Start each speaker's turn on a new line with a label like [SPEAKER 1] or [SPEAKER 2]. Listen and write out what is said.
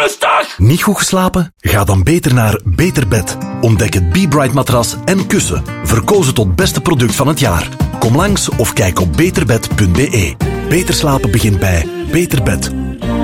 [SPEAKER 1] Rustig!
[SPEAKER 2] Niet goed geslapen? Ga dan beter naar Beter Bed. Ontdek het Be Bright matras en kussen. Verkozen tot beste product van het jaar. Kom langs of kijk op beterbed.be. Beter slapen begint bij Beter Bed.